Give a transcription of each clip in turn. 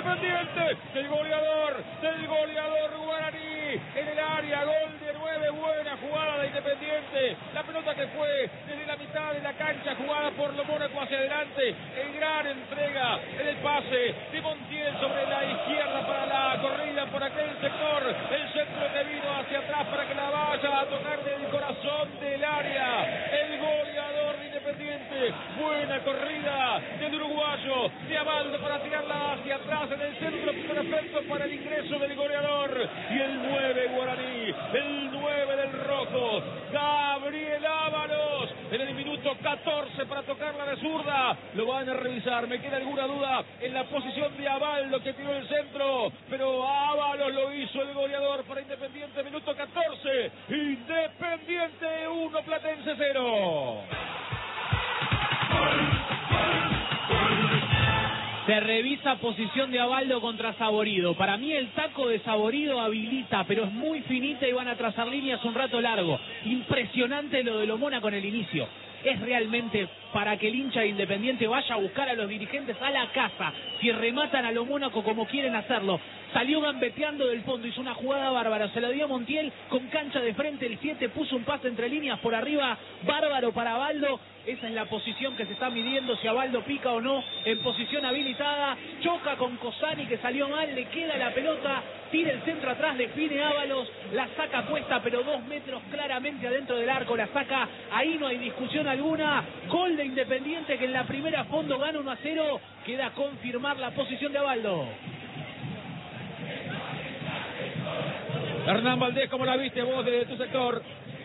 Independiente, del goleador guaraní, en el área, gol de 9, buena jugada de Independiente, la pelota que fue desde la mitad de la cancha, jugada por lo Mónaco hacia adelante, el gran entrega en el pase de Montiel sobre la izquierda para la corrida por aquel sector, el centro que vino hacia atrás para que la vaya a tocar del corazón del área, el goleador de Independiente, buena corrida del uruguayo, de Abaldo para tirarla hacia atrás en el centro perfecto para el ingreso del goleador, y el 9 guaraní, el 9 del rojo, Gabriel Ábalos, en el minuto 14 para tocarla de zurda, lo van a revisar, me queda alguna duda en la posición de Abaldo que tiró el centro, pero Ábalos lo hizo el goleador para Independiente, minuto 14, Independiente 1, Platense 0. Se revisa posición de Abaldo contra Saborido. Para mí el taco de Saborido habilita, pero es muy finita y van a trazar líneas un rato largo. Impresionante lo de Lomona con el inicio. Es realmente para que el hincha de Independiente vaya a buscar a los dirigentes a la casa. Si rematan a lo Mónaco como quieren hacerlo. Salió gambeteando del fondo, hizo una jugada bárbara, se la dio a Montiel con cancha de frente, el 7 puso un pase entre líneas por arriba, bárbaro para Abaldo. Esa es la posición que se está midiendo, si Abaldo pica o no, en posición habilitada, choca con Cosani que salió mal, le queda la pelota, tira el centro atrás, define Ábalos, la saca puesta pero 2 metros claramente adentro del arco, la saca, ahí no hay discusión alguna, gol de Independiente que en la primera fondo gana 1-0, queda a confirmar la posición de Abaldo. Hernán Valdés, ¿cómo la viste vos desde tu sector?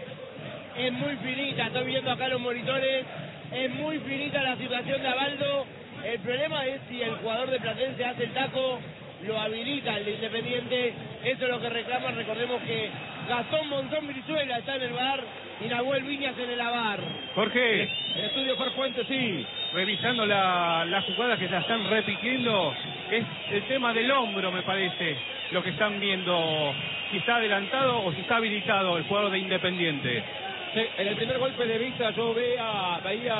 Es muy finita, estoy viendo acá los monitores, es muy finita la situación de Abaldo. El problema es si el jugador de Platense hace el taco, lo habilita el de Independiente, eso es lo que reclaman. Recordemos que Gastón Monzón Brizuela está en el VAR y Nahuel Viñas en el AVAR. Jorge, El estudio Farfuente, sí. revisando las jugadas que se están repitiendo, es el tema del hombro, me parece, lo que están viendo, si está adelantado o si está habilitado el jugador de Independiente. Sí, en el primer golpe de vista yo veía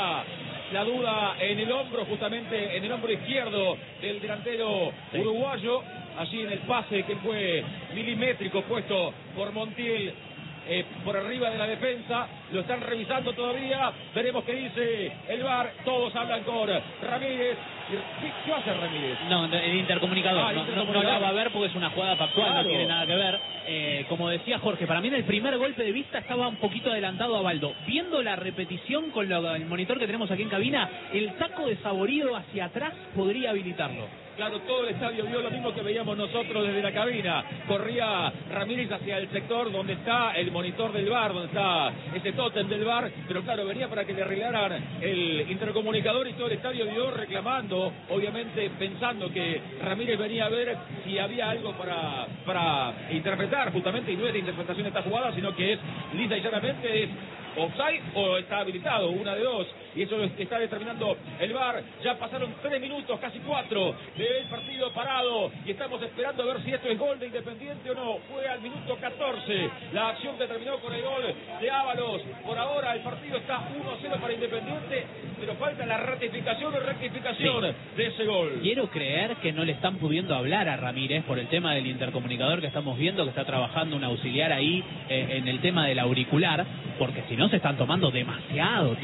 la duda en el hombro, justamente en el hombro izquierdo del delantero uruguayo, allí en el pase que fue milimétrico puesto por Montiel por arriba de la defensa. Lo están revisando todavía, veremos qué dice el VAR. Todos hablan con Ramírez. ¿Qué hace Ramírez? No, el intercomunicador, no la va a ver porque es una jugada factual, Claro. no tiene nada que ver. Como decía Jorge, para mí en el primer golpe de vista estaba un poquito adelantado Abaldo. Viendo la repetición con el monitor que tenemos aquí en cabina, el taco de Saborido hacia atrás podría habilitarlo. Claro, todo el estadio vio lo mismo que veíamos nosotros desde la cabina. Corría Ramírez hacia el sector donde está el monitor del VAR, donde está ese tótem del VAR, pero claro, venía para que le arreglaran el intercomunicador y todo el estadio vio reclamando, obviamente pensando que Ramírez venía a ver si había algo para interpretar justamente, y no es de interpretación esta jugada, sino que es lisa y llanamente es offside o está habilitado, una de dos, y eso lo está determinando el VAR. Ya pasaron 3 minutos, casi 4 del partido parado, y estamos esperando a ver si esto es gol de Independiente o no. Fue al minuto 14 la acción que terminó con el gol de Ábalos. Por ahora el partido está 1-0 para Independiente, pero falta la ratificación o rectificación de ese gol. Quiero creer que no le están pudiendo hablar a Ramírez por el tema del intercomunicador que estamos viendo, que está trabajando un auxiliar ahí en el tema del auricular, porque si no se están tomando demasiado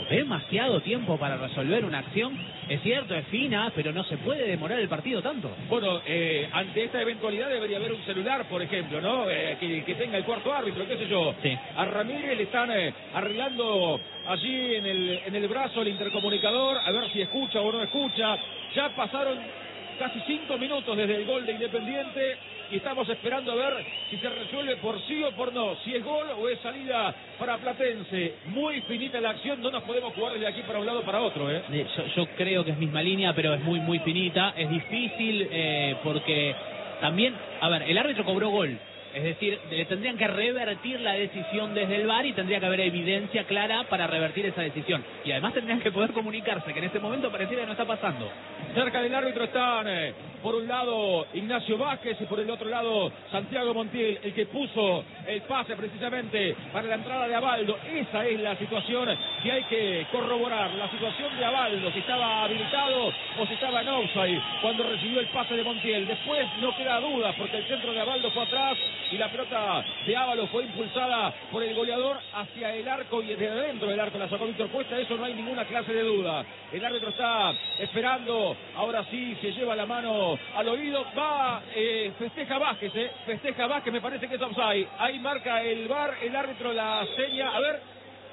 tiempo para resolver una acción. Es cierto, es fina, pero no se puede demorar el partido tanto. Bueno, ante esta eventualidad debería haber un celular, por ejemplo, ¿no? Que tenga el cuarto árbitro, qué sé yo. Sí. A Ramírez le están arreglando allí en el brazo el intercomunicador, a ver si escucha o no escucha. Ya pasaron casi 5 minutos desde el gol de Independiente y estamos esperando a ver si se resuelve por sí o por no, si es gol o es salida para Platense. Muy finita la acción, no nos podemos jugar desde aquí para un lado para otro, ¿eh? Yo creo que es misma línea, pero es muy finita. Es difícil porque también, a ver, el árbitro cobró gol. Es decir, le tendrían que revertir la decisión desde el VAR y tendría que haber evidencia clara para revertir esa decisión. Y además tendrían que poder comunicarse, que en este momento pareciera que no está pasando. Cerca del árbitro están, por un lado, Ignacio Vázquez y por el otro lado, Santiago Montiel, el que puso el pase precisamente para la entrada de Abaldo. Esa es la situación que hay que corroborar. La situación de Abaldo, si estaba habilitado o si estaba en offside cuando recibió el pase de Montiel. Después no queda duda porque el centro de Abaldo fue atrás y la pelota de Ábalos fue impulsada por el goleador hacia el arco y desde adentro del arco la sacó Víctor Cuesta. Eso no hay ninguna clase de duda. El árbitro está esperando. Ahora sí se lleva la mano al oído. Va, festeja Vázquez, festeja Vázquez, me parece que es offside. Ahí marca el VAR, el árbitro la seña. A ver.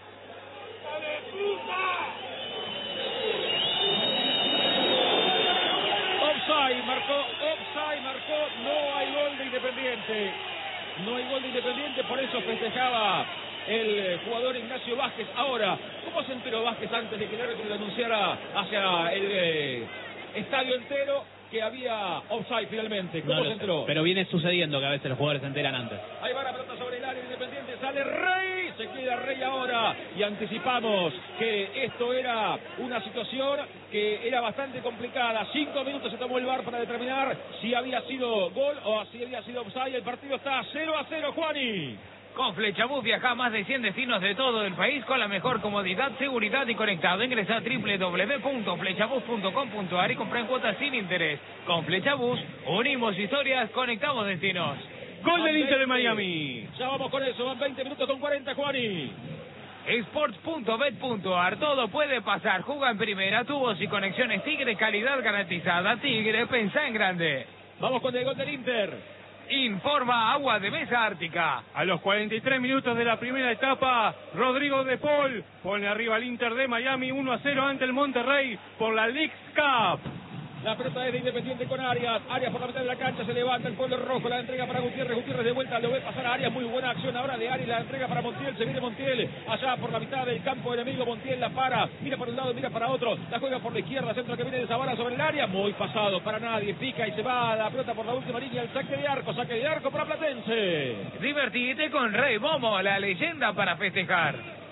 Offside marcó, no hay gol de Independiente. No hay gol de Independiente, por eso festejaba el jugador Ignacio Vázquez. Ahora, ¿cómo se enteró Vázquez antes de que el árbitro le anunciara hacia el estadio entero que había offside finalmente? ¿Cómo se enteró? Pero viene sucediendo que a veces los jugadores se enteran antes. Ahí va la pelota sobre el área Independiente, sale Rey, se queda Rey ahora y anticipamos que esto era una situación que era bastante complicada. 5 minutos se tomó el VAR para determinar si había sido gol o si había sido offside. El partido está 0-0, Juani. Con Flechabús viaja a más de 100 destinos de todo el país con la mejor comodidad, seguridad y conectado. Ingresa a www.flechabús.com.ar y compra en cuotas sin interés. Con Flechabús unimos historias, conectamos destinos. Gol del Inter de Miami. Ya vamos con eso, van 20 minutos con 40, Juani. Sports.bet.ar, todo puede pasar. Juega en primera, tubos y conexiones Tigre, calidad garantizada. Tigre, pensá en grande. Vamos con el gol del Inter. Informa Agua de Mesa Ártica. A los 43 minutos de la primera etapa, Rodrigo de Paul pone arriba al Inter de Miami 1-0 ante el Monterrey por la Leagues Cup. La pelota es de Independiente con Arias. Arias por la mitad de la cancha, se levanta el pueblo rojo, la entrega para Gutiérrez. Gutiérrez de vuelta, lo ve pasar a Arias. Muy buena acción ahora de Arias, la entrega para Montiel. Se viene Montiel allá por la mitad del campo enemigo. Montiel la para, mira para un lado, mira para otro. La juega por la izquierda, centro que viene de Zavala sobre el área. Muy pasado para nadie, pica y se va la pelota por la última línea. El saque de arco para Platense. Divertite con Rey Momo, la leyenda para festejar.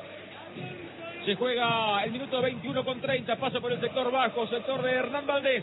Se juega el minuto 21 con 30. Paso por el sector bajo, sector de Hernán Valdés.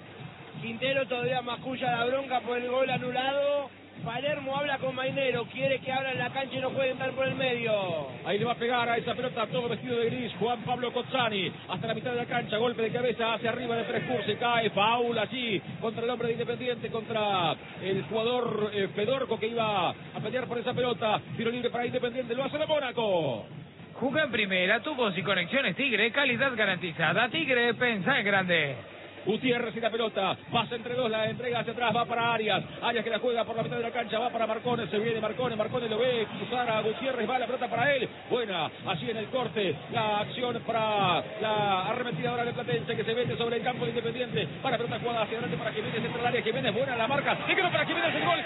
Quintero todavía masculla la bronca por el gol anulado. Palermo habla con Mainero, quiere que abran la cancha y no puede entrar por el medio. Ahí le va a pegar a esa pelota, todo vestido de gris, Juan Pablo Cozzani, hasta la mitad de la cancha, golpe de cabeza hacia arriba de Prescur, se cae, faul allí, contra el hombre de Independiente, contra el jugador Fedorco que iba a pelear por esa pelota, tiro libre para Independiente, lo hace el Mónaco. Juega en primera, tubos y conexiones Tigre, calidad garantizada. Tigre, pensá en grande. Gutiérrez y la pelota, pasa entre dos, la entrega hacia atrás, va para Arias, Arias que la juega por la mitad de la cancha, va para Marcones, se viene Marcones lo ve cruzar a Gutiérrez, va la pelota para él, buena, así en el corte, la acción para la arremetida ahora de Platense que se mete sobre el campo de Independiente, para pelota jugada hacia adelante para Jiménez, entra al área, Jiménez, buena la marca, y creo para Jiménez el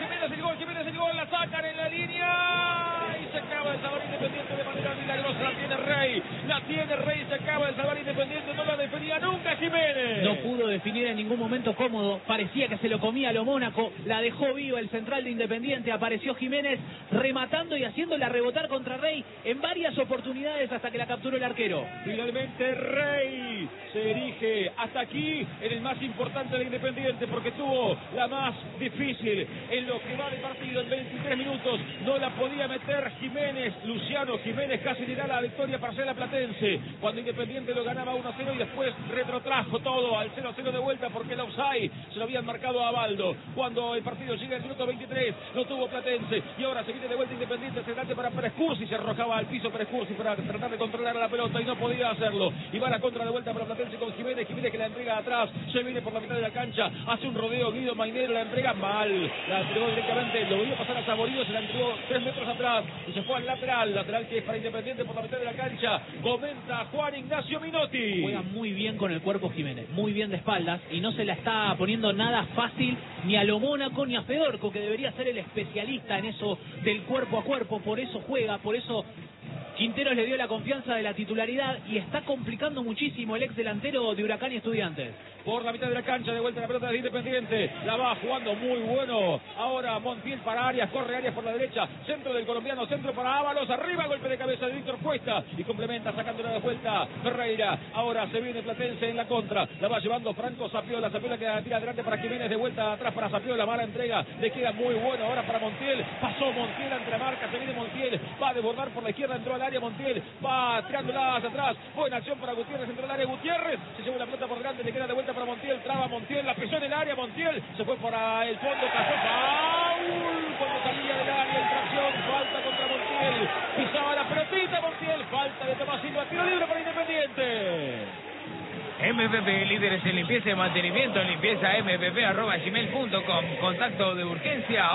gol, la sacan en la línea, y se acaba de salvar Independiente de manera milagrosa, la tiene Rey, se acaba de salvar Independiente, no la definía nunca Jiménez. No pudo definir en ningún momento cómodo, parecía que se lo comía a lo Mónaco, la dejó viva el central de Independiente, apareció Jiménez rematando y haciéndola rebotar contra Rey en varias oportunidades hasta que la capturó el arquero. Finalmente Rey se erige hasta aquí en el más importante de Independiente porque tuvo la más difícil en lo que va de partido en 23 minutos, no la podía meter Jiménez, Luciano Jiménez casi le da la victoria parcial a Platense cuando Independiente lo ganaba 1-0 y después retrotrajo todo al 0-0 de vuelta porque el offside se lo habían marcado a Abaldo. Cuando el partido llega al minuto 23 lo tuvo Platense y ahora se viene de vuelta Independiente hacia adelante para Prescursi, se arrojaba al piso Prescursi para tratar de controlar a la pelota y no podía hacerlo y va a la contra de vuelta para Platense con Jiménez que la entrega atrás, se viene por la mitad de la cancha, hace un rodeo Guido Mainero, la entrega mal, la entregó directamente, lo vio pasar a Saborido, se la entregó 3 metros atrás y se fue al lateral que es para Independiente por la mitad de la cancha, comenta Juan Ignacio Minotti. Juega muy bien con el cuerpo Jiménez, muy bien de espaldas y no se la está poniendo nada fácil ni a lo Mónaco ni a Fedorco, que debería ser el especialista en eso del cuerpo a cuerpo, por eso juega, por eso Quinteros le dio la confianza de la titularidad y está complicando muchísimo el ex delantero de Huracán y Estudiantes. Por la mitad de la cancha, de vuelta la pelota de Independiente, la va jugando muy bueno. Ahora Montiel para Arias, corre Arias por la derecha, centro del colombiano, centro para Ábalos, arriba, golpe de cabeza de Víctor Cuesta y complementa sacándola de vuelta Ferreira. Ahora se viene Platense en la contra, la va llevando Franco Zapiola, Zapiola que la tira adelante para Jiménez, de vuelta atrás para Zapiola, mala entrega, le queda muy bueno ahora para Montiel, pasó Montiel ante la marca, se viene Montiel, va a desbordar por la izquierda, entró al área Montiel, va tirándola hacia atrás, buena acción para Gutiérrez, entró al área Gutiérrez, se llevó la pelota por delante, le queda de vuelta para Montiel, traba Montiel, la pisó en el área Montiel, se fue para el fondo, cayó, ¡foul! Cuando salía del área, infracción, falta contra Montiel, pisaba la pelotita Montiel, falta de Tomás Silva, tiro libre para Independiente. MPP, líderes en limpieza y mantenimiento, limpieza mpp@gmail.com. Contacto de urgencia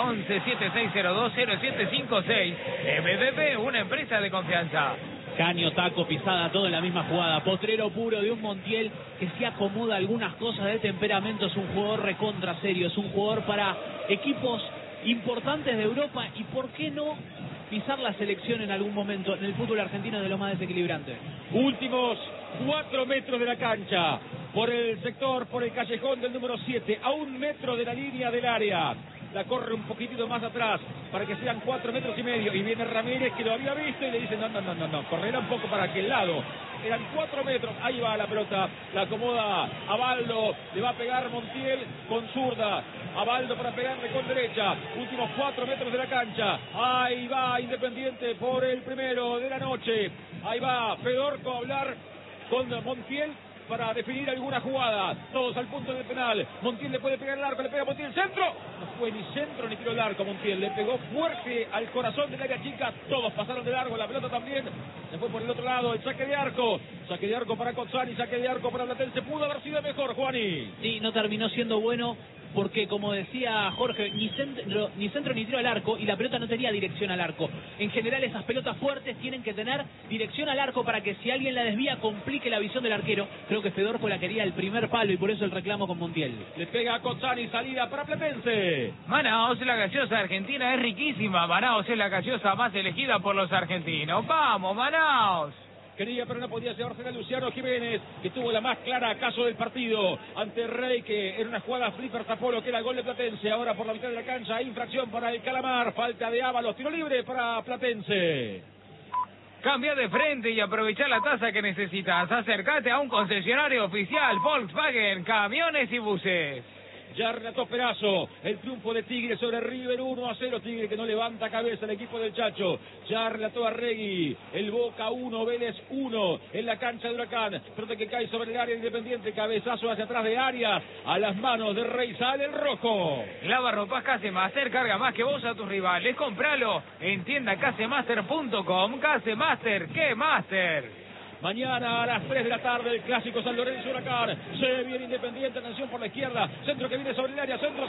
11-7602-0756. MPP, una empresa de confianza. Caño, taco, pisada, todo en la misma jugada. Postrero puro de un Montiel que se acomoda algunas cosas de temperamento. Es un jugador recontra serio, es un jugador para equipos importantes de Europa y por qué no pisar la selección en algún momento en el fútbol argentino de lo más desequilibrante. Últimos 4 metros de la cancha, por el sector, por el callejón del número 7, a 1 metro de la línea del área. La corre un poquitito más atrás para que sean 4 metros y medio. Y viene Ramírez que lo había visto y le dice no, correrá un poco para aquel lado. Eran 4 metros, ahí va la pelota, la acomoda a Baldo, le va a pegar Montiel con zurda. A Baldo para pegarle con derecha. Últimos 4 metros de la cancha. Ahí va Independiente por el primero de la noche. Ahí va Fedorco a hablar con Montiel para definir alguna jugada. Todos al punto del penal. Montiel le puede pegar el arco, le pega Montiel, centro. No fue ni centro ni tiro al arco Montiel. Le pegó fuerte al corazón del área chica. Todos pasaron de largo, la pelota también. Se fue por el otro lado, el saque de arco. Saque de arco para Cozzani, saque de arco para Platense. Pudo haber sido mejor, Juani. Sí, no terminó siendo bueno porque, como decía Jorge, ni centro ni tiro al arco y la pelota no tenía dirección al arco. En general esas pelotas fuertes tienen que tener dirección al arco para que si alguien la desvía complique la visión del arquero. Creo que Fedorco la quería el primer palo y por eso el reclamo con Montiel. Le pega a Cozzani, salida para Platense. Manaos, la gaseosa argentina es riquísima. Manaos es la gaseosa más elegida por los argentinos. ¡Vamos, Manaos! Quería, pero no podía llevarse a Luciano Jiménez, que tuvo la más clara acaso del partido ante Rey, que era una jugada flipper Zapolo, que era el gol de Platense. Ahora por la mitad de la cancha, infracción para el Calamar, falta de Ábalos, tiro libre para Platense. Cambia de frente y aprovechar la tasa que necesitas. Acércate a un concesionario oficial Volkswagen, camiones y buses. Ya relató Perazo, el triunfo de Tigre sobre River 1-0, Tigre que no levanta cabeza el equipo del Chacho. Ya relató Arregui, el Boca 1, Vélez 1, en la cancha de Huracán. Pelota que cae sobre el área Independiente, cabezazo hacia atrás de Arias, a las manos de Rey, sale el rojo. Lavarropas Casemaster, carga más que vos a tus rivales. Compralo en tienda casemaster.com. Casemaster, ¡qué master! Mañana a las 3 de la tarde el clásico San Lorenzo Huracán. Se viene Independiente, atención por la izquierda. Centro que viene sobre el área, centro.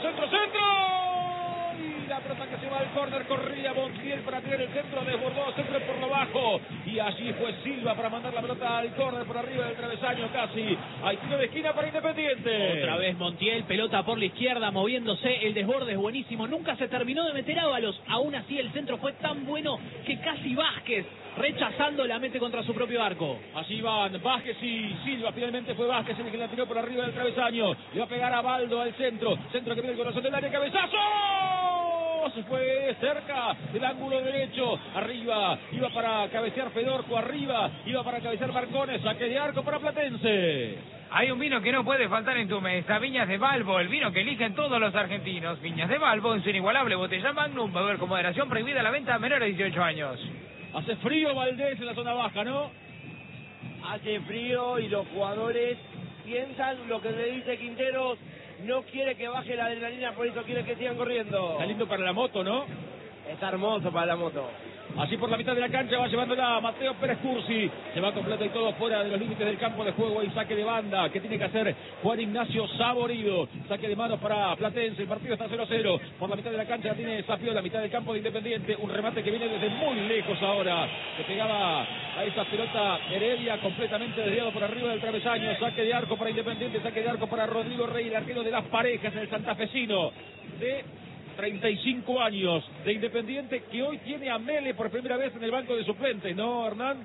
Y la pelota que se va al córner, corría Montiel para tirar el centro, desbordó, centro por lo bajo. Y allí fue Silva para mandar la pelota al córner por arriba del travesaño casi. Hay tiro de esquina para Independiente. Otra vez Montiel, pelota por la izquierda, moviéndose, el desborde es buenísimo. Nunca se terminó de meter Ábalos. Aún así el centro fue tan bueno que casi Vázquez, rechazando, la mete contra su propio arco. Allí van Vázquez y Silva. Finalmente fue Vázquez el que la tiró por arriba del travesaño. Le va a pegar a Baldo al centro. Centro que viene el corazón del área. ¡Cabezazo! Se fue cerca del ángulo derecho. Arriba. Iba para cabecear Fedorco. Arriba. Iba para cabecear Marcones. Saque de arco para Platense. Hay un vino que no puede faltar en tu mesa. Viñas de Balbo. El vino que eligen todos los argentinos. Viñas de Balbo en su inigualable botella Magnum. Beber con moderación, prohibida la venta a menores de 18 años. Hace frío Valdés en la zona baja, ¿no? Hace frío y los jugadores piensan lo que le dice Quinteros. No quiere que baje la adrenalina, por eso quiere que sigan corriendo. Está lindo para la moto, ¿no? Está hermoso para la moto. Así por la mitad de la cancha va llevándola Mateo Pérez Cursi. Se va completo y todo fuera de los límites del campo de juego. Y saque de banda que tiene que hacer Juan Ignacio Saborido. Saque de manos para Platense. El partido está 0-0. Por la mitad de la cancha la tiene Sapio, la mitad del campo de Independiente. Un remate que viene desde muy lejos ahora. Que pegaba a esa pelota Heredia, completamente desviado por arriba del travesaño. Saque de arco para Independiente. Saque de arco para Rodrigo Rey, el arquero de Las Parejas, el santafesino de 35 años de Independiente, que hoy tiene a Mele por primera vez en el banco de suplentes, ¿no, Hernán?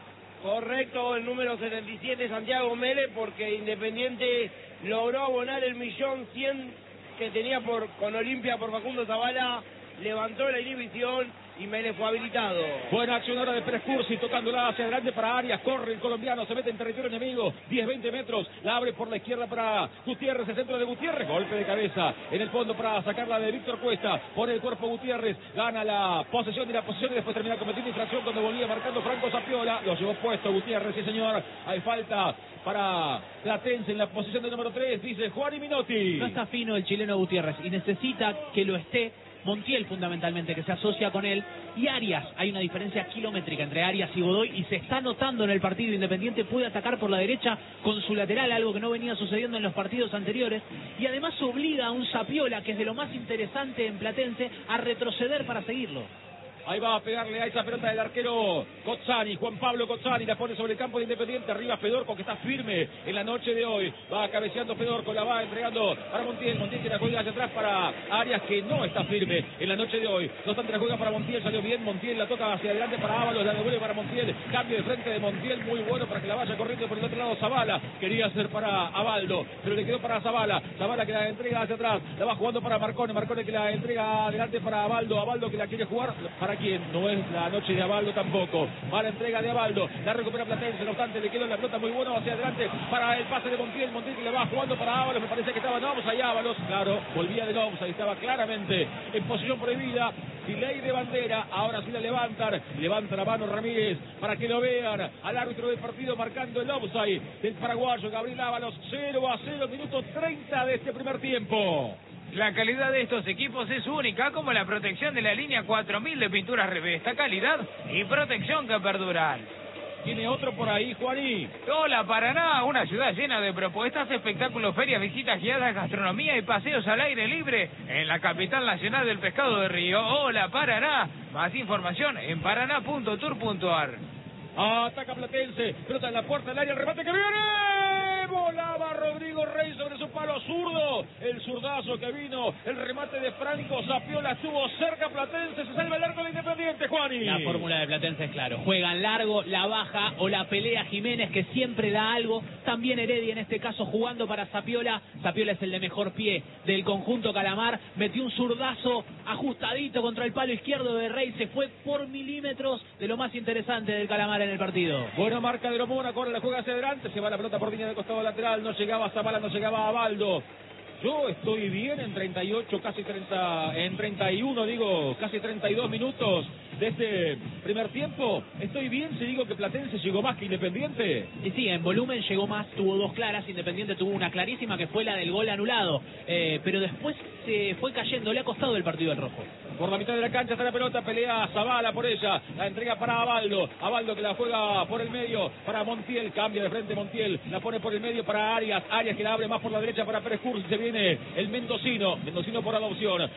Correcto, el número 77, Santiago Mele, porque Independiente logró abonar el 1.100.000 que tenía con Olimpia por Facundo Zavala, levantó la inhibición y Mele fue habilitado. Buena acción ahora de Pérez Cursi, tocándola hacia adelante para Arias, corre el colombiano, se mete en territorio enemigo, 10-20 metros, la abre por la izquierda para Gutiérrez, el centro de Gutiérrez, golpe de cabeza en el fondo para sacarla de Víctor Cuesta, pone el cuerpo Gutiérrez, gana la posesión y después termina cometiendo infracción cuando volvía marcando Franco Zapiola, lo llevó puesto Gutiérrez, sí señor, hay falta para Platense en la posición del número 3, dice Juan Minotti. No está fino el chileno Gutiérrez y necesita que lo esté Montiel fundamentalmente, que se asocia con él, y Arias. Hay una diferencia kilométrica entre Arias y Godoy y se está notando en el partido. Independiente puede atacar por la derecha con su lateral, algo que no venía sucediendo en los partidos anteriores, y además obliga a un Zapiola, que es de lo más interesante en Platense, a retroceder para seguirlo. Ahí va a pegarle a esa pelota del arquero Cozzani, Juan Pablo Cozzani, la pone sobre el campo de Independiente, arriba Fedorco, que está firme en la noche de hoy, va cabeceando Fedorco, la va entregando para Montiel que la juega hacia atrás para Arias, que no está firme en la noche de hoy, no obstante la juega para Montiel, salió bien, Montiel la toca hacia adelante para Ábalos, la devuelve para Montiel, cambio de frente de Montiel, muy bueno para que la vaya corriendo por el otro lado Zavala, quería hacer para Abaldo, pero le quedó para Zavala que la entrega hacia atrás, la va jugando para Marcone que la entrega adelante para Abaldo que la quiere jugar, ¿para quién? No es la noche de Abaldo tampoco. Va la entrega de Abaldo, la recupera Platense, no obstante le quedó la pelota muy bueno hacia adelante para el pase de Montiel que le va jugando para Ábalos, me parece que estaba no, vamos allá Ábalos, claro, volvía del offside, estaba claramente en posición prohibida, delay de bandera, ahora sí la levanta la mano Ramírez para que lo vean al árbitro del partido marcando el offside del paraguayo Gabriel Ábalos, 0-0, minuto 30 de este primer tiempo. La calidad de estos equipos es única, como la protección de la línea 4000 de pinturas Revesta, calidad y protección que perduran. Tiene otro por ahí, Juaní. Hola Paraná, una ciudad llena de propuestas, espectáculos, ferias, visitas guiadas, gastronomía y paseos al aire libre en la capital nacional del pescado de Río. Hola Paraná, más información en paraná.tour.ar. Ataca Platense, pelota en la puerta del área, el remate que viene, volaba Rodrigo Rey sobre su palo zurdo, el zurdazo que vino, el remate de Franco Zapiola estuvo cerca Platense, se salva el arco de Independiente, Juani. La fórmula de Platense es claro, juegan largo, la baja o la pelea Jiménez, que siempre da algo, también Heredia en este caso jugando para Zapiola es el de mejor pie del conjunto Calamar, metió un zurdazo ajustadito contra el palo izquierdo de Rey, se fue por milímetros de lo más interesante del Calamar en el partido. Buena marca de Lomona, corre la juega hacia adelante, se va la pelota por línea de costado lateral, no llegaba Zavala, no llegaba Abaldo. Yo estoy bien en 38, casi 30, en 31, casi 32 minutos de este primer tiempo. Estoy bien si digo que Platense llegó más que Independiente. Y sí, en volumen llegó más, tuvo dos claras, Independiente tuvo una clarísima que fue la del gol anulado, pero después se fue cayendo, le ha costado el partido al rojo. Por la mitad de la cancha está la pelota, pelea Zavala por ella, la entrega para Abaldo que la juega por el medio para Montiel, cambia de frente Montiel, la pone por el medio para Arias que la abre más por la derecha para Pérez Cursi, se viene el Mendocino por adopción,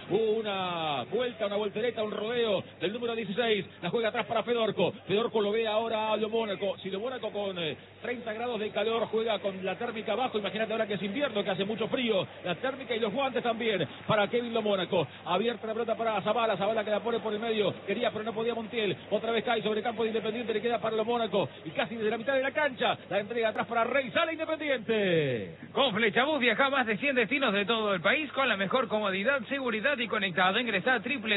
una vuelta, una voltereta, un rodeo del número 16, la juega atrás para Fedorco lo ve ahora a Lomónaco, si Lomónaco con 30 grados de calor juega con la térmica abajo, imagínate ahora que es invierno, que hace mucho frío, la térmica y los guantes también para Kevin Lomónaco, abierta la pelota para Zavala que la pone por el medio, quería pero no podía Montiel, otra vez cae sobre el campo de Independiente, le queda para Lomónaco y casi desde la mitad de la cancha, la entrega atrás para Rey, sale Independiente. Con Flechabús viaja a más de 100 destinos de todo el país con la mejor comodidad, seguridad y conectado. Ingresa a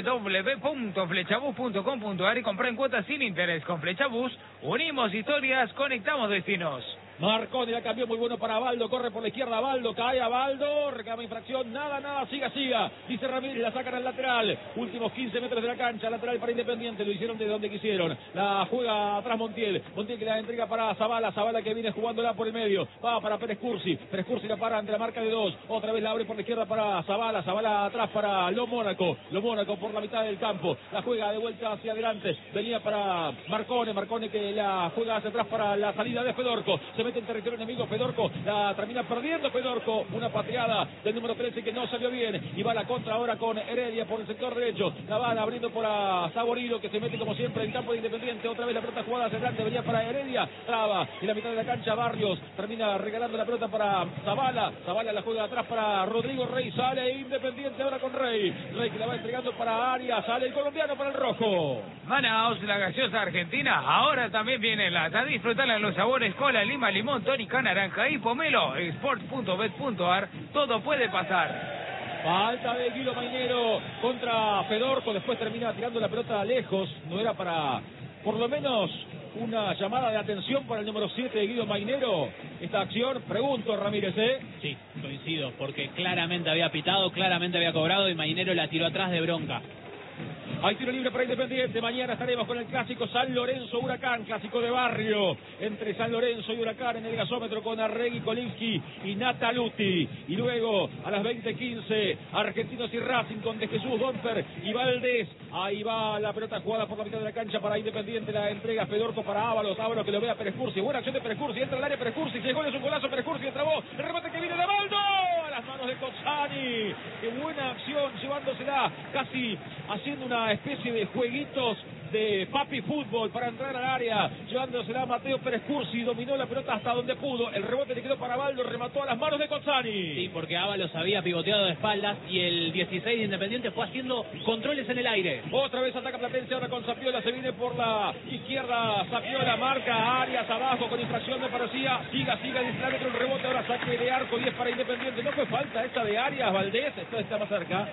www.flechabús.com.ar y compra en cuotas sin interés. Con Flechabús unimos historias, conectamos destinos. Marconi la cambió muy bueno para Abaldo, corre por la izquierda Abaldo, cae Abaldo, reclama infracción, nada, siga, dice Ramírez, la sacan al lateral, últimos 15 metros de la cancha, lateral para Independiente, lo hicieron de donde quisieron, la juega atrás Montiel que la entrega para Zavala que viene jugándola por el medio, va para Pérez Cursi la para ante la marca de dos, otra vez la abre por la izquierda para Zavala atrás para Lomónaco por la mitad del campo, la juega de vuelta hacia adelante, venía para Marcone que la juega hacia atrás para la salida de Fedorco, se mete mete en territorio enemigo. Fedorco la termina perdiendo. Fedorco, una pateada del número 13 que no salió bien. Y va la contra ahora con Heredia por el sector derecho. La van abriendo por a Saborido, que se mete como siempre en campo de Independiente. Otra vez la pelota jugada hacia adelante. Venía para Heredia. Traba en la mitad de la cancha. Barrios termina regalando la pelota para Zavala. Zavala la juega atrás para Rodrigo Rey. Sale Independiente ahora con Rey. Rey que la va entregando para Arias. Sale el colombiano para el rojo. Manaos, la gaseosa argentina, ahora también viene a disfrutarla en los sabores cola, lima, limón, tónica, naranja y pomelo. Sports.bet.ar, todo puede pasar. Falta de Guido Mainero contra Fedorco. Después termina tirando la pelota lejos. No era para, por lo menos, una llamada de atención para el número 7 de Guido Mainero. Esta acción, pregunto, Ramírez, Sí, coincido, porque claramente había pitado, claramente había cobrado y Mainero la tiró atrás de bronca. Hay tiro libre para Independiente. Mañana estaremos con el clásico San Lorenzo-Huracán, clásico de barrio entre San Lorenzo y Huracán en el gasómetro con Arregui, Kolinski y Nataluti. Y luego a las 20:15 Argentinos y Racing con De Jesús, Domper y Valdés. Ahí va la pelota jugada por la mitad de la cancha para Independiente. La entrega Fedorco para Ábalos. Ábalos que lo ve a Pérez Cursi. Buena acción de Pérez Cursi. Entra al área Pérez Cursi. Llegó, es un golazo. Pérez Cursi trabó. El remate que viene de Baldo. A las manos de Cozzani. Qué buena acción, llevándosela casi haciendo una especie de jueguitos de papi fútbol para entrar al área, llevándosela a Mateo Pérez Cursi, dominó la pelota hasta donde pudo, el rebote le quedó para Baldo, remató a las manos de Cozzani. Sí, porque Ábalos había pivoteado de espaldas y el 16 de Independiente fue haciendo controles en el aire. Otra vez ataca Platense, ahora con Zapiola, se viene por la izquierda, Zapiola marca a Arias abajo con infracción me parecía, siga, dice el árbitro, el rebote, ahora saque de arco, 10 para Independiente, no fue falta esta de Arias, Valdés, esto está más cerca.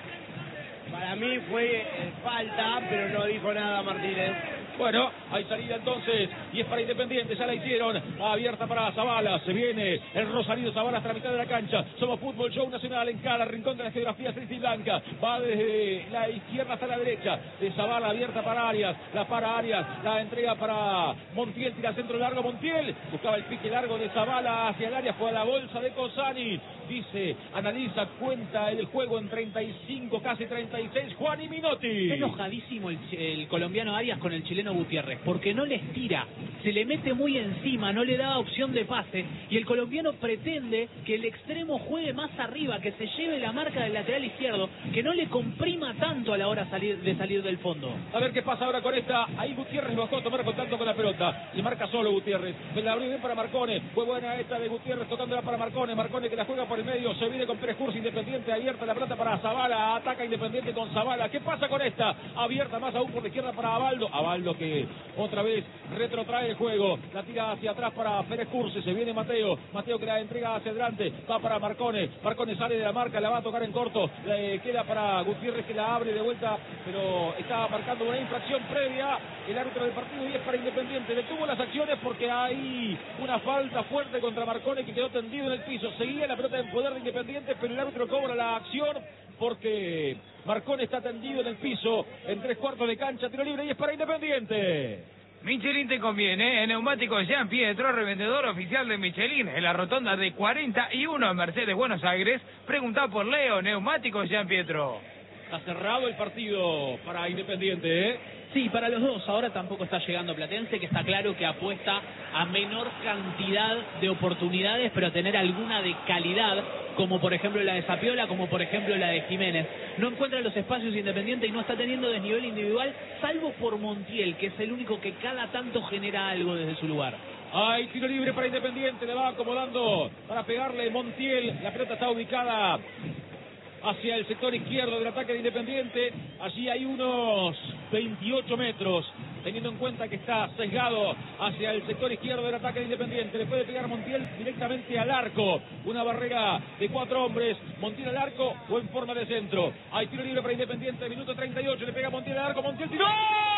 Para mí fue falta, pero no dijo nada Martínez. Bueno, hay salida entonces, y es para Independiente, ya la hicieron, abierta para Zavala, se viene el Rosarino Zavala hasta la mitad de la cancha, Somos Fútbol Show Nacional en cada rincón de la geografía celeste y blanca, va desde la izquierda hasta la derecha, de Zavala abierta para Arias, la para Arias, la entrega para Montiel, tira centro largo Montiel, buscaba el pique largo de Zavala hacia el área, fue a la bolsa de Cozzani, dice, analiza, cuenta el juego en 35, casi 36, Juan y Minotti. Está enojadísimo el colombiano Arias con el chileno Gutiérrez, porque no les tira, se le mete muy encima, no le da opción de pase, y el colombiano pretende que el extremo juegue más arriba, que se lleve la marca del lateral izquierdo, que no le comprima tanto a la hora de salir del fondo. A ver qué pasa ahora con esta, ahí Gutiérrez bajó a tomar contacto con la pelota, se marca solo Gutiérrez, me la abrió bien para Marcone, fue buena esta de Gutiérrez tocándola para Marcone que la juega por el medio, se viene con Pérez Cursi, Independiente abierta la pelota para Zavala, ataca Independiente con Zavala, ¿qué pasa con esta? Abierta más aún por la izquierda para Abaldo que otra vez retrotrae el juego, la tira hacia atrás para Pérez Cursi, se viene Mateo que la entrega hacia adelante, va para Marcone sale de la marca, la va a tocar en corto, queda para Gutiérrez que la abre de vuelta, pero estaba marcando una infracción previa, el árbitro del partido y es para Independiente, detuvo las acciones porque hay una falta fuerte contra Marcone que quedó tendido en el piso, seguía la pelota en poder de Independiente, pero el árbitro cobra la acción porque Marcone está tendido en el piso, en 3/4 de cancha, tiro libre y es para Independiente. Michelin te conviene, Neumáticos Jean Pietro, revendedor oficial de Michelin, en la rotonda de 41 en Mercedes, Buenos Aires. Preguntá por Leo, Neumáticos Jean Pietro. Está cerrado el partido para Independiente, Sí, para los dos. Ahora tampoco está llegando Platense, que está claro que apuesta a menor cantidad de oportunidades, pero a tener alguna de calidad, como por ejemplo la de Zapiola, como por ejemplo la de Jiménez. No encuentra los espacios Independiente y no está teniendo desnivel individual, salvo por Montiel, que es el único que cada tanto genera algo desde su lugar. Hay tiro libre para Independiente, le va acomodando para pegarle Montiel, la pelota está ubicada hacia el sector izquierdo del ataque de Independiente, allí hay unos 28 metros, teniendo en cuenta que está sesgado hacia el sector izquierdo del ataque de Independiente, le puede pegar Montiel directamente al arco, una barrera de 4 hombres, Montiel al arco o en forma de centro, hay tiro libre para Independiente, minuto 38, le pega Montiel al arco, Montiel tiró,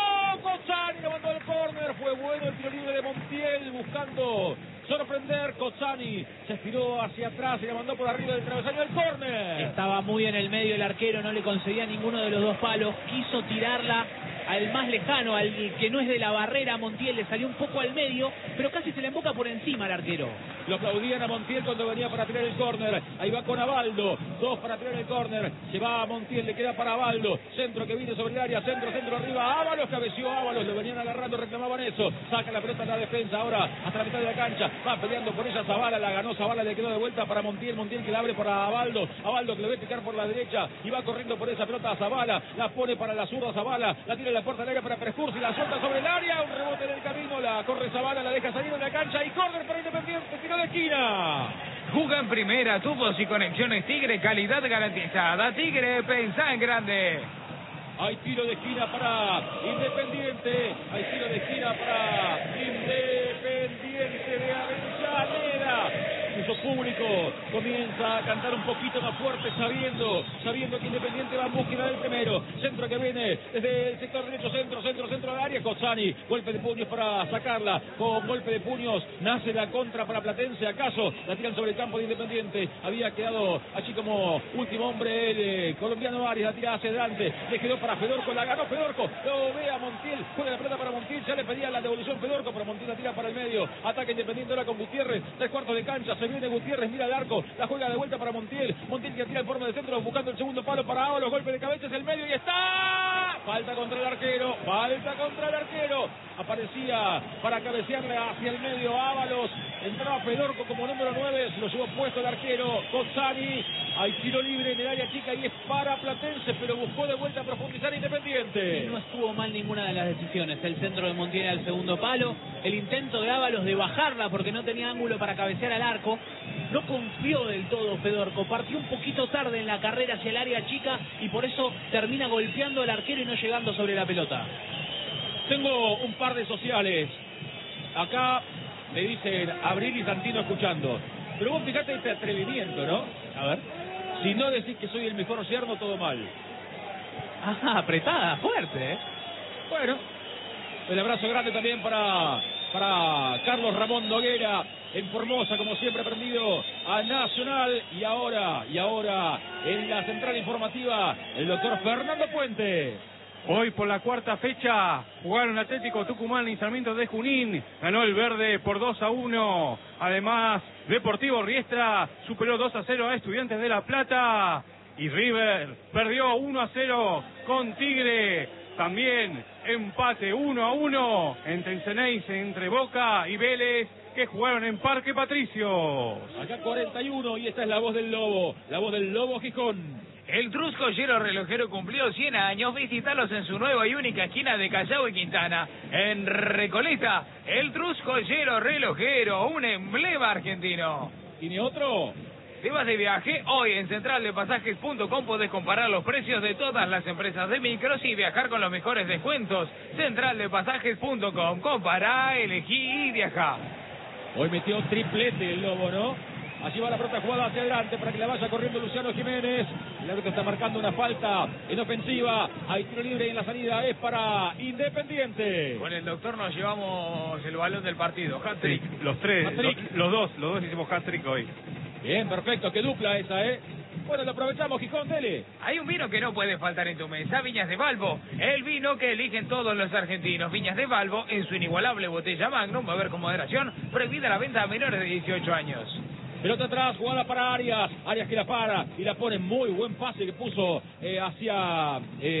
Cozzani le mandó el córner, fue bueno el tiro libre de Montiel, buscando sorprender, Cozzani se estiró hacia atrás y le mandó por arriba del travesaño el córner. Estaba muy en el medio el arquero, no le conseguía ninguno de los dos palos, quiso tirarla al más lejano, al que no es de la barrera. Montiel le salió un poco al medio, pero casi se le emboca por encima al arquero. Lo aplaudían a Montiel cuando venía para tirar el córner. Ahí va con Abaldo. 2 para tirar el córner. Se va a Montiel, le queda para Abaldo. Centro que viene sobre el área. Centro arriba. Ábalos, cabeció Ábalos. Lo venían agarrando, reclamaban eso. Saca la pelota en la defensa. Ahora hasta la mitad de la cancha. Va peleando por ella Zabala. La ganó Zabala. Le quedó de vuelta para Montiel. Montiel que la abre para Abaldo. Abaldo que le ve picar por la derecha. Y va corriendo por esa pelota a Zabala. La pone para la zurda Zabala. La tira en la puerta del área para Prescursi. La suelta sobre el área. Un rebote en el camino. La corre Zabala. La deja salir de la cancha. Y córner para Independiente. Tiro de esquina. Juga en primera, tubos y conexiones Tigre, calidad garantizada. Tigre, pensá en grande. Hay tiro de esquina para Independiente. Hay tiro de esquina para Independiente de Avellaneda. Su público comienza a cantar un poquito más fuerte, sabiendo que Independiente va en búsqueda del primero. Centro que viene desde el sector derecho, centro al área. Cozzani, golpe de puños para sacarla. Con golpe de puños nace la contra para Platense. ¿Acaso la tiran sobre el campo de Independiente? Había quedado allí como último hombre el colombiano Arias. La tira hacia adelante. Le quedó para Fedorco. La ganó Fedorco. Lo ve a Montiel. Juega la pelota para Montiel. Ya le pedía la devolución Fedorco, pero Montiel la tira para el medio. Ataque Independiente ahora con Gutiérrez. 3/4 de cancha. Se viene Gutiérrez, mira el arco, la juega de vuelta para Montiel. Montiel que tira en forma de centro, buscando el segundo palo para Ábalos. Golpe de cabeza, es el medio y está. Falta contra el arquero. Aparecía para cabecearle hacia el medio Ábalos. Entraba Fedorco como número 9. Se lo llevó puesto el arquero Cozzani. Hay tiro libre en el área chica y es para Platense, pero buscó de vuelta a profundizar Independiente. Y no estuvo mal ninguna de las decisiones. El centro de Montiel al segundo palo. El intento de Ábalos de bajarla porque no tenía ángulo para cabecear al arco. No confió del todo Fedorco. Partió un poquito tarde en la carrera hacia el área chica y por eso termina golpeando al arquero y no llegando sobre la pelota. Tengo un par de sociales. Acá me dicen Abril y Santino escuchando. Pero vos fijate este atrevimiento, ¿no? A ver. Si no decís que soy el mejor yerno, todo mal. Ajá, apretada, fuerte, ¿eh? Bueno, el abrazo grande también para Carlos Ramón Noguera en Formosa, como siempre prendido a Nacional. Y ahora en la central informativa, el doctor Fernando Puente. Hoy por la cuarta fecha jugaron Atlético Tucumán y Sarmiento de Junín. Ganó el verde por 2-1. Además, Deportivo Riestra superó 2-0 a Estudiantes de La Plata. Y River perdió 1-0 con Tigre. También empate 1-1 entre Enceneice, entre Boca y Vélez, que jugaron en Parque Patricios. Acá 41 y esta es la voz del Lobo Gijón. El Trusco Hielo Relojero cumplió 100 años. Visítalos en su nueva y única esquina de Callao y Quintana. En Recoleta, el Trusco Hielo Relojero, un emblema argentino. ¿Tiene otro? ¿Te vas de viaje? Hoy en centraldepasajes.com podés comparar los precios de todas las empresas de micros y viajar con los mejores descuentos. Centraldepasajes.com. Compará, elegí y viajá. Hoy metió triplete el Lobo, ¿no? Allí va la pelota jugada hacia adelante para que la vaya corriendo Luciano Jiménez. El árbitro está marcando una falta en ofensiva. Hay tiro libre y en la salida es para Independiente. Con el doctor nos llevamos el balón del partido. Hat-trick. Los tres, Hat-trick. los dos hicimos hat-trick hoy. Bien, perfecto. Qué dupla esa, ¿eh? Bueno, lo aprovechamos, Gijón, dele. Hay un vino que no puede faltar en tu mesa, Viñas de Valvo. El vino que eligen todos los argentinos. Viñas de Valvo, en su inigualable botella Magnum, beber con moderación, prohibida la venta a menores de 18 años. Pelota atrás, jugada para Arias. Arias que la para y la pone. Muy buen pase que puso hacia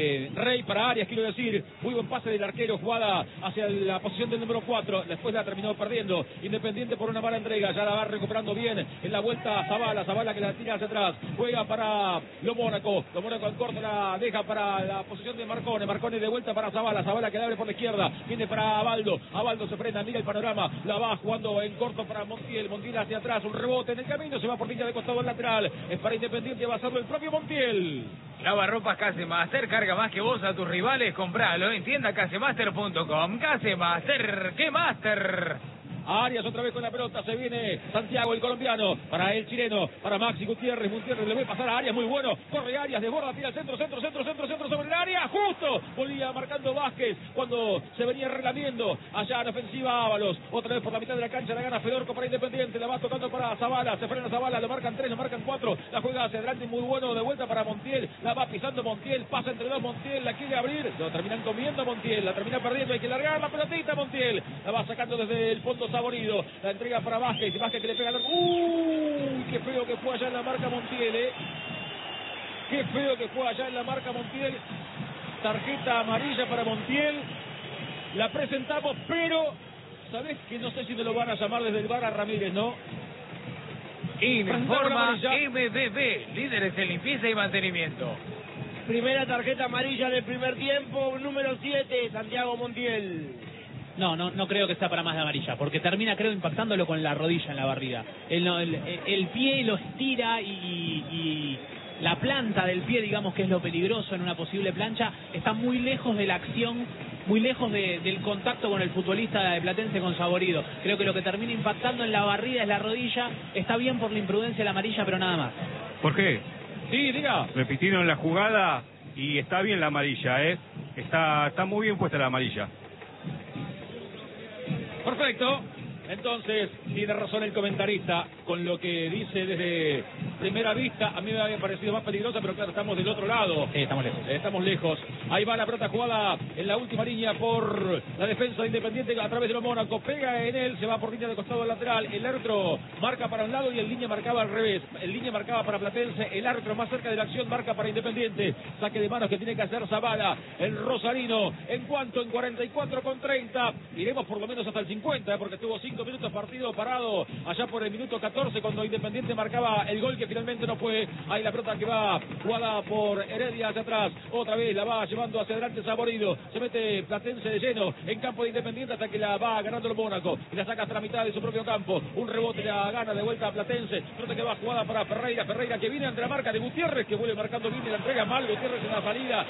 Rey para Arias, quiero decir. Muy buen pase del arquero, jugada hacia la posición del número 4. Después la terminó perdiendo Independiente por una mala entrega. Ya la va recuperando bien en la vuelta a Zabala. Zabala que la tira hacia atrás. Juega para Lo Mónaco. Lo Mónaco al corto la deja para la posición de Marcone. Marcone de vuelta para Zabala. Zabala que la abre por la izquierda. Viene para Abaldo. Abaldo se frena, mira el panorama. La va jugando en corto para Montiel. Montiel hacia atrás. Un rebote en el camino, se va por línea de costado al lateral, es para Independiente, va a hacerlo el propio Montiel. Lavarropas Casemaster, carga más que vos a tus rivales, compralo en tienda casemaster.com. Casemaster, ¿qué master? a Arias otra vez con la pelota, se viene Santiago el colombiano, para el chileno, para Maxi Gutiérrez, le voy a pasar a Arias, muy bueno, corre Arias, desborda, tira el centro sobre el área, justo, volvía marcando Vázquez, cuando se venía relamiendo, allá en ofensiva Ábalos, otra vez por la mitad de la cancha, la gana Fedorco para Independiente, la va tocando para Zavala, se frena Zavala, lo marcan 3, lo marcan 4, la juega hacia adelante, muy bueno, de vuelta para Montiel, la va pisando Montiel, pasa entre dos Montiel, la quiere abrir, lo terminan comiendo Montiel, la termina perdiendo, hay que largar la pelotita Montiel, la va sacando desde el fondo Saborido, la entrega para Vázquez, Vázquez que le pega qué feo que fue allá en la marca Montiel, qué feo que fue allá en la marca Montiel, tarjeta amarilla para Montiel, la presentamos, pero ¿sabés que no sé si me lo van a llamar desde el VAR a Ramírez, no? Informa MBB, líderes en limpieza y mantenimiento. Primera tarjeta amarilla del primer tiempo, número 7, Santiago Montiel. No creo que sea para más de amarilla, porque termina, creo, impactándolo con la rodilla en la barrida. El pie lo estira y la planta del pie, digamos que es lo peligroso en una posible plancha, está muy lejos de la acción, muy lejos del contacto con el futbolista de Platense con Saborido. Creo que lo que termina impactando en la barrida es la rodilla. Está bien por la imprudencia de la amarilla, pero nada más. ¿Por qué? Sí, diga. Repitieron la jugada y está bien la amarilla, ¿eh? Está muy bien puesta la amarilla. Perfecto. Entonces, tiene razón el comentarista con lo que dice desde primera vista. A mí me había parecido más peligrosa, pero claro, estamos del otro lado. Sí, estamos lejos. Estamos lejos. Ahí va la pelota jugada en la última línea por la defensa de Independiente a través de los Mónaco. Pega en él, se va por línea de costado lateral. El árbitro marca para un lado y el línea marcaba al revés. El línea marcaba para Platense. El árbitro más cerca de la acción marca para Independiente. Saque de manos que tiene que hacer Zavala, el rosarino. En cuanto en 44,30. Iremos por lo menos hasta el 50, porque tuvo 5 minutos partido parado allá por el minuto 14 cuando Independiente marcaba el gol que finalmente no fue. Ahí la pelota que va jugada por Heredia hacia atrás, otra vez la va llevando hacia adelante Saborido, se mete Platense de lleno en campo de Independiente hasta que la va ganando el Mónaco y la saca hasta la mitad de su propio campo. Un rebote la gana de vuelta a Platense, pelota que va jugada para Ferreira que viene ante la marca de Gutiérrez, que vuelve marcando bien y la entrega mal. Gutiérrez en la salida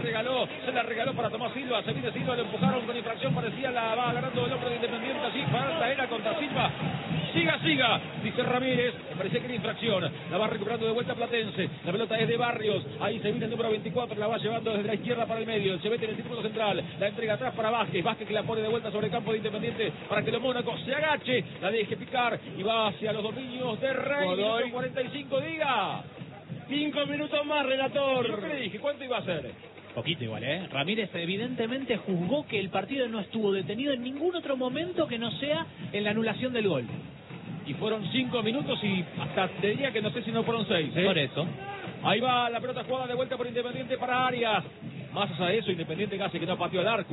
se la regaló para Tomás Silva, se viene Silva, lo empujaron con infracción, parecía la va ganando el hombre de Independiente, así falta era contra Silva. Siga, dice Ramírez, me parecía que era infracción, la va recuperando de vuelta Platense, la pelota es de Barrios, ahí se viene el número 24, la va llevando desde la izquierda para el medio, se mete en el círculo central, la entrega atrás para Vázquez que la pone de vuelta sobre el campo de Independiente para que los Mónaco se agache, la deje picar y va hacia los dominios de Rey. Minuto 45, diga. 5 minutos más, relator. Yo le dije, ¿cuánto iba a ser? Poquito igual, Ramírez evidentemente juzgó que el partido no estuvo detenido en ningún otro momento que no sea en la anulación del gol. Y fueron 5 minutos y hasta te diría que no sé si no fueron 6. Por eso. Ahí va la pelota jugada de vuelta por Independiente para Arias. Más allá de eso, Independiente casi que no pateó el arco,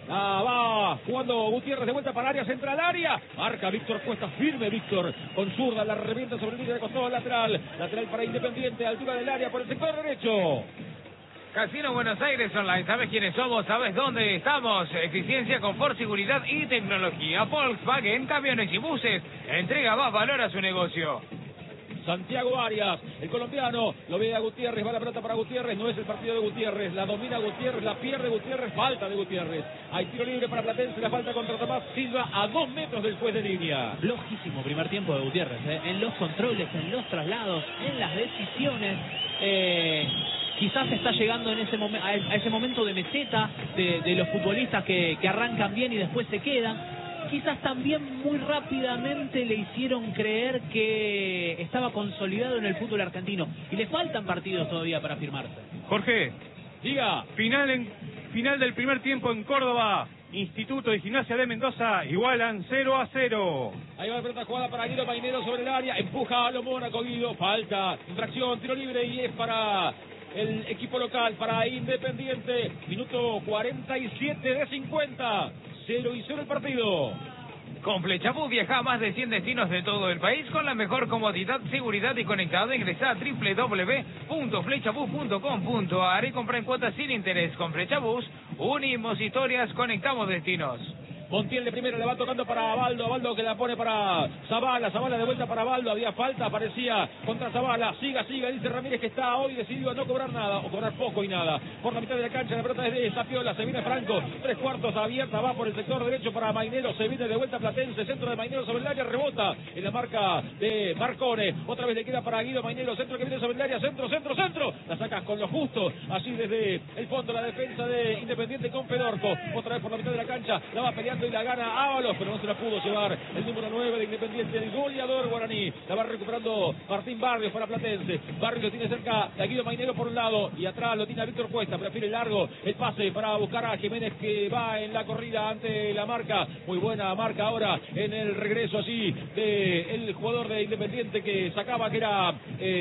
va jugando Gutiérrez de vuelta para Arias, entra al área. Marca Víctor Cuesta, firme Víctor. Con zurda la revienta sobre el línea de costado lateral. Lateral para Independiente, altura del área por el sector derecho. Casino Buenos Aires Online, ¿sabes quiénes somos? ¿Sabes dónde estamos? Eficiencia, confort, seguridad y tecnología. Volkswagen, camiones y buses. Entrega más valor a su negocio. Santiago Arias, el colombiano, lo ve a Gutiérrez, va la pelota para Gutiérrez, no es el partido de Gutiérrez, la domina Gutiérrez, la pierde Gutiérrez, falta de Gutiérrez. Hay tiro libre para Platense, la falta contra Tomás Silva a 2 metros del juez de línea. Flojísimo primer tiempo de Gutiérrez, en los controles, en los traslados, en las decisiones. Quizás está llegando en a ese momento de meseta de los futbolistas que arrancan bien y después se quedan. Quizás también muy rápidamente le hicieron creer que estaba consolidado en el fútbol argentino y le faltan partidos todavía para firmarse. Jorge, diga. Final del primer tiempo en Córdoba. Instituto de Gimnasia de Mendoza igualan 0-0. Ahí va la pelota jugada para Guido Mainero sobre el área, empuja a los Mónaco, Guido, falta, infracción, tiro libre y es para el equipo local, para Independiente. Minuto 47 de 50. 0-0 el partido. Con FlechaBus viaja a más de 100 destinos de todo el país con la mejor comodidad, seguridad y conectado. Ingresa a www.flechabus.com.ar y compra en cuotas sin interés. Con FlechaBus unimos historias, conectamos destinos. Montiel de primera, le va tocando para Abaldo. Abaldo que la pone para Zavala. Zavala de vuelta para Abaldo. Había falta, aparecía contra Zavala. Siga, dice Ramírez que está hoy decidido a no cobrar nada, o cobrar poco y nada. Por la mitad de la cancha, la pelota es de Zapiola. Se viene Franco. 3/4 abierta, va por el sector derecho para Mainero. Se viene de vuelta Platense. Centro de Mainero sobre el área. Rebota en la marca de Marcone. Otra vez le queda para Guido Mainero. Centro que viene sobre el área. Centro. La sacas con lo justo. Así desde el fondo la defensa de Independiente con Fedorco. Otra vez por la mitad de la cancha. La va peleando y la gana Ábalos, pero no se la pudo llevar el número 9 de Independiente, el goleador guaraní. La va recuperando Martín Barrios para Platense. Barrios lo tiene cerca a Guido Mainero por un lado y atrás lo tiene a Víctor Cuesta. Prefiere largo el pase para buscar a Jiménez, que va en la corrida ante la marca. Muy buena marca ahora en el regreso allí del jugador de Independiente que sacaba, que era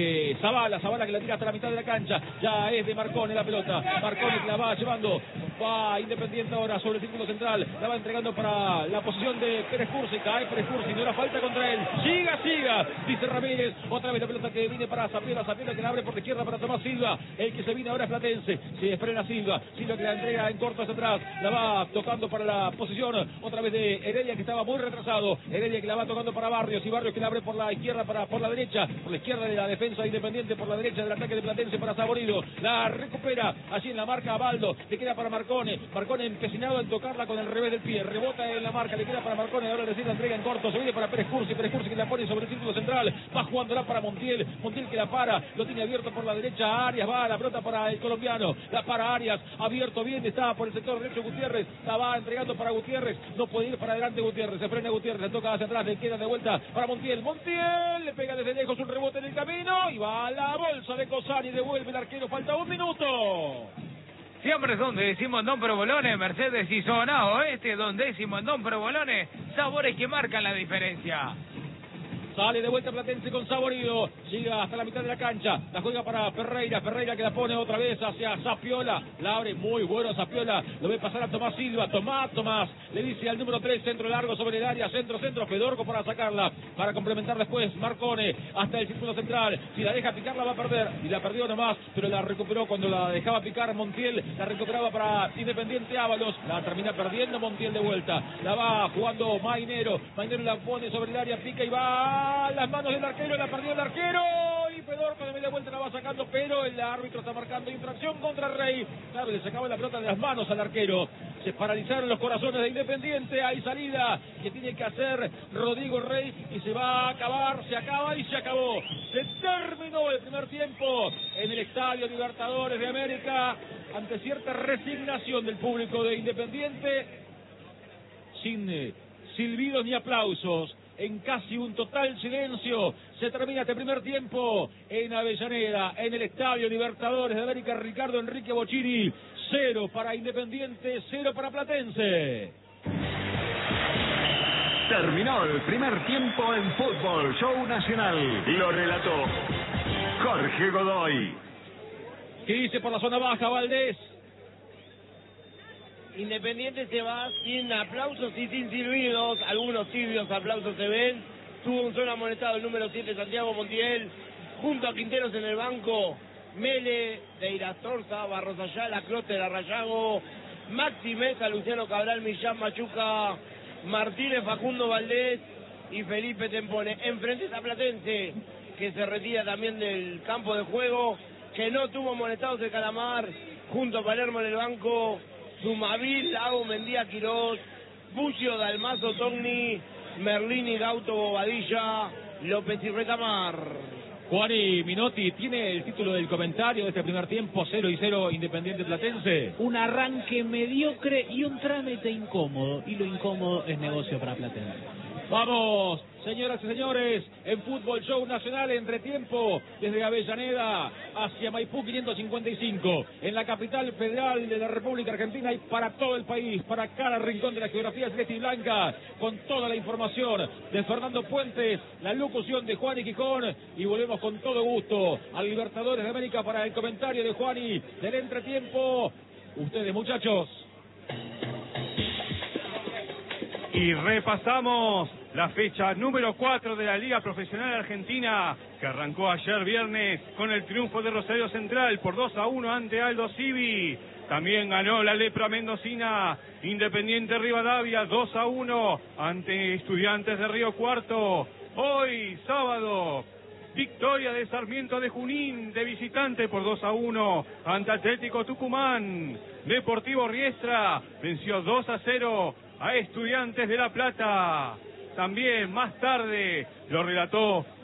Zavala que la tira hasta la mitad de la cancha. Ya es de Marcone la pelota. Marcone que la va llevando. Va Independiente ahora sobre el círculo central. La va entregando para la posición de Pérez Cursi. Cae Pérez Cursi, no era falta contra él. Siga, dice Ramírez. Otra vez la pelota que viene para Zapiola que la abre por la izquierda para Tomás Silva. El que se viene ahora es Platense. Se frena Silva que la entrega en corto hacia atrás. La va tocando para la posición otra vez de Heredia, que estaba muy retrasado. Heredia que la va tocando para Barrios, y Barrios que la abre por la izquierda, por la derecha, por la izquierda de la defensa de Independiente, por la derecha del ataque de Platense para Saborido. La recupera allí en la marca Abaldo. Le queda para Marcone empecinado en tocarla con el revés del pie. Rebota en la marca, le queda para Marcone. Ahora recién la entrega en corto. Se viene para Pérez Cursi que la pone sobre el círculo central. Va jugándola para Montiel que la para. Lo tiene abierto por la derecha. Arias va, la pelota para el colombiano. La para Arias. Abierto bien. Está por el sector derecho Gutiérrez. La va entregando para Gutiérrez. No puede ir para adelante Gutiérrez. Se frena Gutiérrez. Le toca hacia atrás. Le queda de vuelta para Montiel. Le pega desde lejos un rebote en el camino. Y va a la bolsa de Cosani. Devuelve el arquero. Falta 1 minuto. Siempre es donde decimos Don Provolone, Mercedes y Zona Oeste, donde decimos Don Provolone, sabores que marcan la diferencia. Sale de vuelta Platense con Saborido. Llega hasta la mitad de la cancha. La juega para Ferreira que la pone otra vez hacia Zapiola. La abre muy bueno Zapiola. Lo ve pasar a Tomás Silva. Tomás. Le dice al número 3, centro largo sobre el área. Centro. Fedorco para sacarla. Para complementar después Marcone hasta el círculo central. Si la deja picar la va a perder. Y la perdió nomás, pero la recuperó cuando la dejaba picar Montiel. La recuperaba para Independiente Ábalos. La termina perdiendo Montiel de vuelta. La va jugando Mainero. Mainero la pone sobre el área. Pica y va a las manos del arquero, la perdió el arquero y Fedorco de media vuelta la va sacando, pero el árbitro está marcando infracción contra Rey. Claro, le sacaba la pelota de las manos al arquero. Se paralizaron los corazones de Independiente. Hay salida que tiene que hacer Rodrigo Rey y se va a acabar, se acaba y se acabó. Se terminó el primer tiempo en el Estadio Libertadores de América ante cierta resignación del público de Independiente, sin silbidos ni aplausos. En casi un total silencio se termina este primer tiempo en Avellaneda, en el Estadio Libertadores de América. Ricardo Enrique Bocchini, 0 para Independiente, 0 para Platense. Terminó el primer tiempo en Fútbol Show Nacional. Lo relató Jorge Godoy. ¿Qué dice por la zona baja Valdés? Independiente se va sin aplausos y sin silbidos. Algunos tibios aplausos se ven. Tuvo un solo amonestado el número 7, Santiago Montiel, junto a Quinteros en el banco. Mele, de Irastorza, Barros Ayala, Clóster, Arrayago, Maxi Mesa, Luciano Cabral, Millán Machuca, Martínez, Facundo Valdés y Felipe Tempone. Enfrente está Platense, que se retira también del campo de juego, que no tuvo amonestados el Calamar, junto a Palermo en el banco. Sumavil, Lago, Mendía, Quirós, Bucio, Dalmazo, Togni, Merlini, Gauto, Bobadilla, López y Retamar. Juani Minotti tiene el título del comentario de este primer tiempo, 0-0 Independiente Platense. Un arranque mediocre y un trámite incómodo, y lo incómodo es negocio para Platense. Vamos, señoras y señores, en Fútbol Show Nacional, entretiempo, desde Avellaneda hacia Maipú 555, en la capital federal de la República Argentina y para todo el país, para cada rincón de la geografía celeste y blanca, con toda la información de Fernando Puentes, la locución de Juani Gijón, y volvemos con todo gusto al Libertadores de América para el comentario de Juani del entretiempo. Ustedes, muchachos. Y repasamos la fecha número 4 de la Liga Profesional Argentina, que arrancó ayer viernes con el triunfo de Rosario Central por 2-1 ante Aldo Civi. También ganó la Lepra Mendocina, Independiente Rivadavia 2-1 ante Estudiantes de Río Cuarto. Hoy, sábado, victoria de Sarmiento de Junín de visitante por 2-1 ante Atlético Tucumán. Deportivo Riestra venció 2-0 a Estudiantes de La Plata. También más tarde lo relató